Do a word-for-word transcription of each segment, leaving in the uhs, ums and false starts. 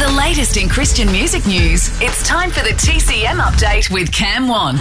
the latest in Christian music news, it's time for the T C M Update with Cam Want.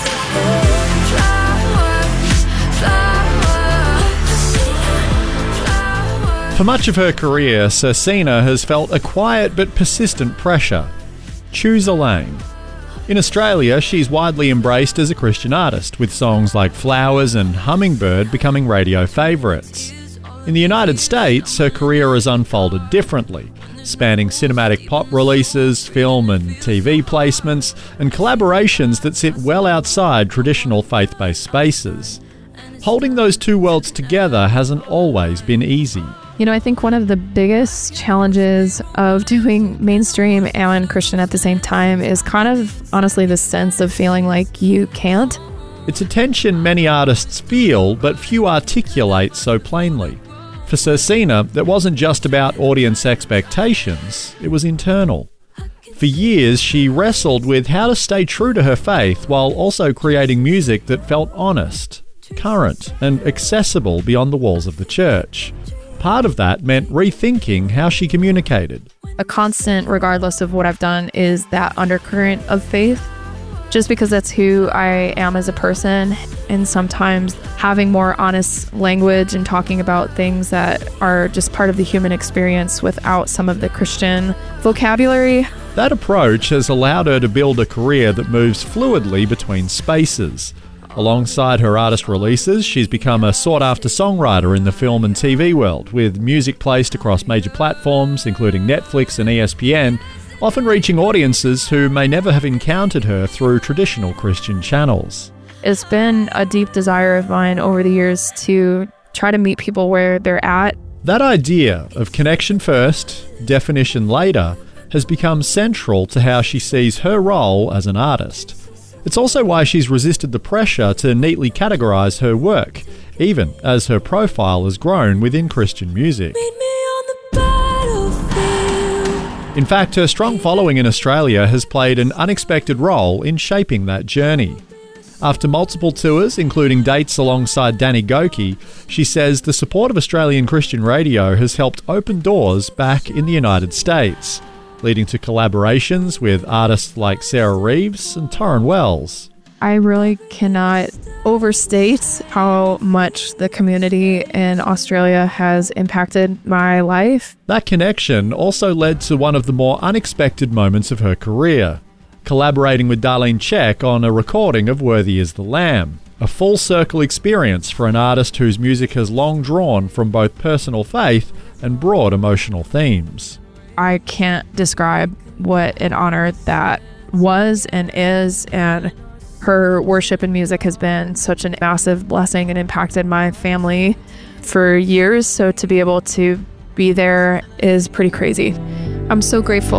For much of her career, Sirsina has felt a quiet but persistent pressure. Choose a lane. In Australia, she's widely embraced as a Christian artist, with songs like Flowers and Hummingbird becoming radio favourites. In the United States, her career has unfolded differently, spanning cinematic pop releases, film and T V placements, and collaborations that sit well outside traditional faith-based spaces. Holding those two worlds together hasn't always been easy. You know, I think one of the biggest challenges of doing mainstream and Christian at the same time is kind of, honestly, the sense of feeling like you can't. It's a tension many artists feel, but few articulate so plainly. For Sirsina, that wasn't just about audience expectations, it was internal. For years, she wrestled with how to stay true to her faith while also creating music that felt honest, current, and accessible beyond the walls of the church. Part of that meant rethinking how she communicated. A constant, regardless of what I've done, is that undercurrent of faith, just because that's who I am as a person. And sometimes having more honest language and talking about things that are just part of the human experience without some of the Christian vocabulary. That approach has allowed her to build a career that moves fluidly between spaces. Alongside her artist releases, she's become a sought-after songwriter in the film and T V world, with music placed across major platforms, including Netflix and E S P N, often reaching audiences who may never have encountered her through traditional Christian channels. It's been a deep desire of mine over the years to try to meet people where they're at. That idea of connection first, definition later, has become central to how she sees her role as an artist. It's also why she's resisted the pressure to neatly categorise her work, even as her profile has grown within Christian music. In fact, her strong following in Australia has played an unexpected role in shaping that journey. After multiple tours, including dates alongside Danny Gokey, she says the support of Australian Christian radio has helped open doors back in the United States, leading to collaborations with artists like Sarah Reeves and Torrin Wells. I really cannot overstate how much the community in Australia has impacted my life. That connection also led to one of the more unexpected moments of her career, collaborating with Darlene Zschech on a recording of Worthy is the Lamb, a full-circle experience for an artist whose music has long drawn from both personal faith and broad emotional themes. I can't describe what an honor that was and is, and her worship and music has been such a massive blessing and impacted my family for years, so to be able to be there is pretty crazy. I'm so grateful.